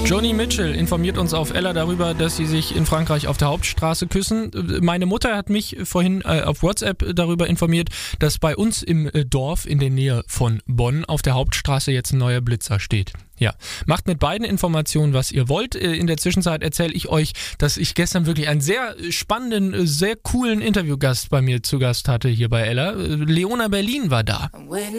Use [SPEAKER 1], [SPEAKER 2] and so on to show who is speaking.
[SPEAKER 1] Joni Mitchell informiert uns auf Ella darüber, dass sie sich in Frankreich auf der Hauptstraße küssen. Meine Mutter hat mich vorhin auf WhatsApp darüber informiert, dass bei uns im Dorf in der Nähe von Bonn auf der Hauptstraße jetzt ein neuer Blitzer steht. Ja, macht mit beiden Informationen, was ihr wollt. In der Zwischenzeit erzähle ich euch, dass ich gestern wirklich einen sehr spannenden, sehr coolen Interviewgast bei mir zu Gast hatte hier bei Ella. Leona Berlin war da.